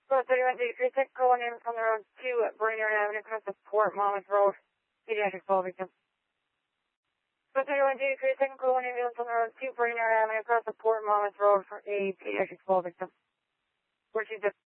So 31D, could you take calling in from the road to Brainerd Avenue across the Port Monmouth Road, pediatric fall victim. So 31D, could you take calling in from the road to Brainerd Avenue across the Port Monmouth Road for a pediatric fall victim? Where's your